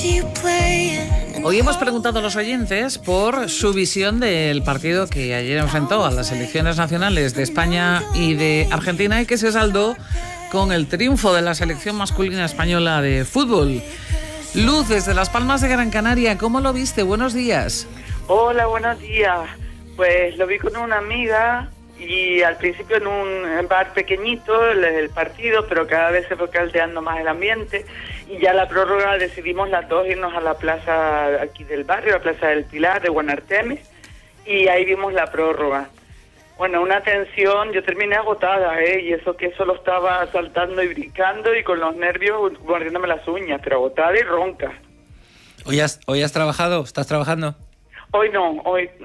Hoy hemos preguntado a los oyentes por su visión del partido que ayer enfrentó a las selecciones nacionales de España y de Argentina y que se saldó con el triunfo de la selección masculina española de fútbol. Luz, desde Las Palmas de Gran Canaria, ¿cómo lo viste? Buenos días. Hola, buenos días. Pues lo vi con una amiga y al principio en un bar pequeñito el partido, pero cada vez se fue caldeando más el ambiente y ya la prórroga decidimos las dos irnos a la plaza aquí del barrio, la Plaza del Pilar de Guanartemes, y ahí vimos la prórroga. Bueno, una tensión, yo terminé agotada, y eso que solo estaba saltando y brincando y con los nervios mordiéndome las uñas, pero agotada y ronca. ¿Hoy has trabajado? ¿Estás trabajando? Hoy no.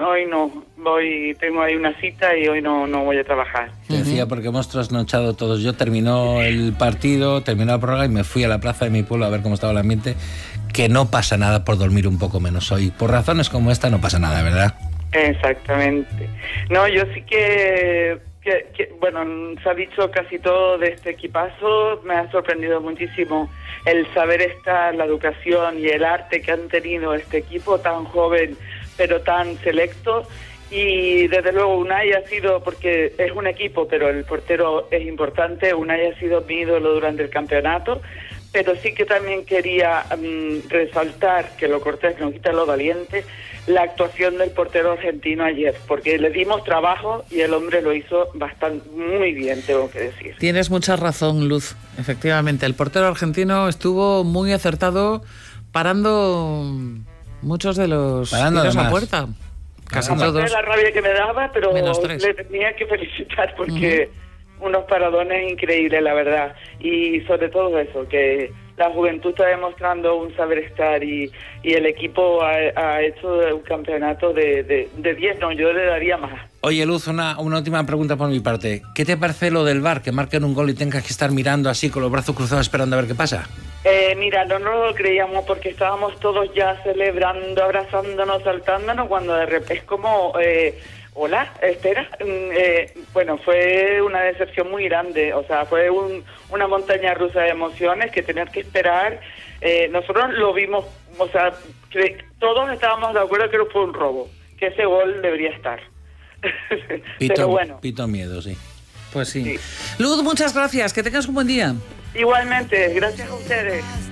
Tengo ahí una cita y hoy no voy a trabajar. Te decía porque hemos trasnochado todos. Yo terminó el partido, terminó la prórroga y me fui a la plaza de mi pueblo a ver cómo estaba el ambiente. Que no pasa nada por dormir un poco menos hoy. Por razones como esta no pasa nada, ¿verdad? Exactamente. No, yo sí que bueno, se ha dicho casi todo de este equipazo. Me ha sorprendido muchísimo el saber estar, la educación y el arte que han tenido este equipo tan joven pero tan selecto. Y desde luego Unai ha sido, porque es un equipo, pero el portero es importante, Unai ha sido mi ídolo durante el campeonato, pero sí que también quería resaltar, que lo cortés no quita lo valiente, la actuación del portero argentino ayer, porque le dimos trabajo y el hombre lo hizo muy bien, tengo que decir. Tienes mucha razón, Luz. Efectivamente, el portero argentino estuvo muy acertado parando muchos de los tiros a puerta. Casi todos. La rabia que me daba, pero le tenía que felicitar porque unos paradones increíbles, la verdad. Y sobre todo eso, que la juventud está demostrando un saber estar y el equipo ha hecho un campeonato de 10, no, yo le daría más. Oye, Luz, una última pregunta por mi parte. ¿Qué te parece lo del VAR, que marquen un gol y tengas que estar mirando así con los brazos cruzados esperando a ver qué pasa? Mira, no lo creíamos porque estábamos todos ya celebrando, abrazándonos, saltándonos, cuando de repente es como... Hola, espera. Bueno, fue una decepción muy grande. O sea, fue una montaña rusa de emociones que tener que esperar. Nosotros lo vimos, o sea, todos estábamos de acuerdo que fue un robo, que ese gol debería estar. Pero bueno. Pito miedo, sí. Pues sí. Luz, muchas gracias. Que tengas un buen día. Igualmente, gracias a ustedes.